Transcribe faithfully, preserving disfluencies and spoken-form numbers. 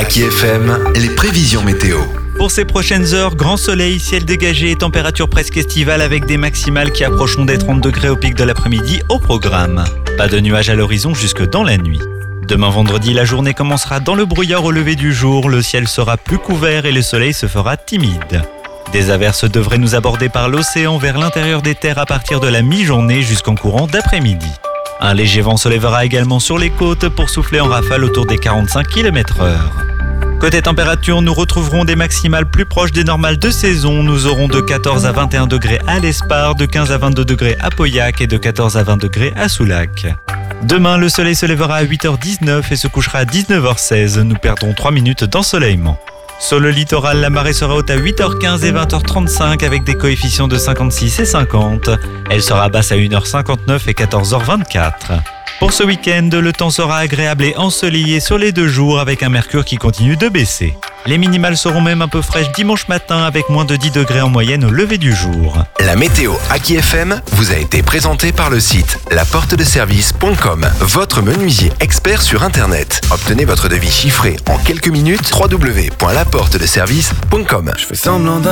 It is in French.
Aki F M, les prévisions météo. Pour ces prochaines heures, grand soleil, ciel dégagé et température presque estivale avec des maximales qui approcheront des trente degrés au pic de l'après-midi au programme. Pas de nuages à l'horizon jusque dans la nuit. Demain vendredi, la journée commencera dans le brouillard au lever du jour, le ciel sera plus couvert et le soleil se fera timide. Des averses devraient nous aborder par l'océan vers l'intérieur des terres à partir de la mi-journée jusqu'en courant d'après-midi. Un léger vent se lèvera également sur les côtes pour souffler en rafale autour des quarante-cinq kilomètres heure. Côté température, nous retrouverons des maximales plus proches des normales de saison. Nous aurons de quatorze à vingt et un degrés à l'Espar, de quinze à vingt-deux degrés à Pauillac et de quatorze à vingt degrés à Soulac. Demain, le soleil se lèvera à huit heures dix-neuf et se couchera à dix-neuf heures seize. Nous perdrons trois minutes d'ensoleillement. Sur le littoral, la marée sera haute à huit heures quinze et vingt heures trente-cinq avec des coefficients de cinquante-six et cinquante. Elle sera basse à une heure cinquante-neuf et quatorze heures vingt-quatre. Pour ce week-end, le temps sera agréable et ensoleillé sur les deux jours avec un mercure qui continue de baisser. Les minimales seront même un peu fraîches dimanche matin avec moins de dix degrés en moyenne au lever du jour. La météo Aki F M vous a été présentée par le site la porte de service point com, votre menuisier expert sur Internet. Obtenez votre devis chiffré en quelques minutes, w w w point la porte de service point com. Je fais semblant